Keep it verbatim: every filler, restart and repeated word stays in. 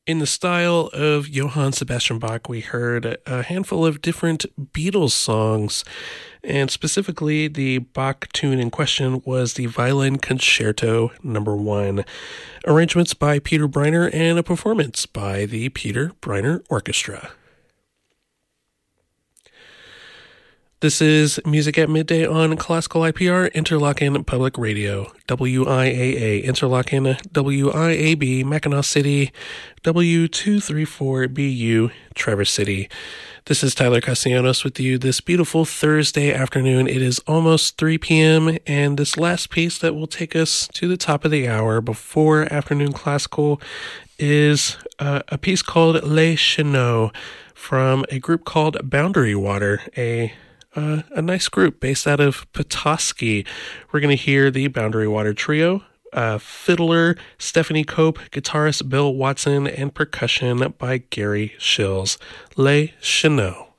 In the style of Johann Sebastian Bach, we heard a handful of different Beatles songs, and specifically the Bach tune in question was the Violin Concerto Number One, arrangements by Peter Briner and a performance by the Peter Briner Orchestra. This is Music at Midday on Classical I P R, Interlochen Public Radio, W I A A, Interlochen, W I A B, Mackinac City, W two three four B U, Traverse City. This is Tyler Castellanos with you this beautiful Thursday afternoon. It is almost three p.m., and this last piece that will take us to the top of the hour before Afternoon Classical is uh, a piece called Les Chenaux from a group called Boundary Water, a Uh, a nice group based out of Petoskey. We're going to hear the Boundary Water Trio, uh, fiddler Stephanie Cope, guitarist Bill Watson, and percussion by Gary Shills. Les Chenaux.